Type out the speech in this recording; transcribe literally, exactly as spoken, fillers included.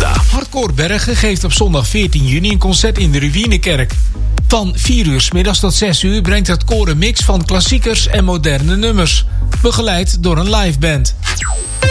agenda. Hardcore Bergen geeft op zondag veertien juni een concert in de Ruïnekerk. Van vier uur 's middags tot zes uur brengt het koor een mix van klassiekers en moderne nummers. Begeleid door een liveband.